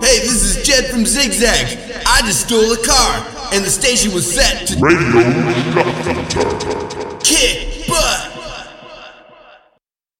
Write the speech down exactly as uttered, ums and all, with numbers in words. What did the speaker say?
Hey, this is Jed from Zigzag. I just stole a car, and the station was set to Radio Shotgunter. kick